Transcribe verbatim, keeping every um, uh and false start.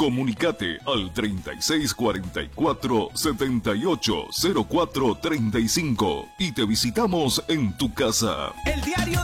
Comunicate al treinta y seis cuarenta y cuatro, setenta y ocho cero cuatro treinta y cinco y te visitamos en tu casa. El diario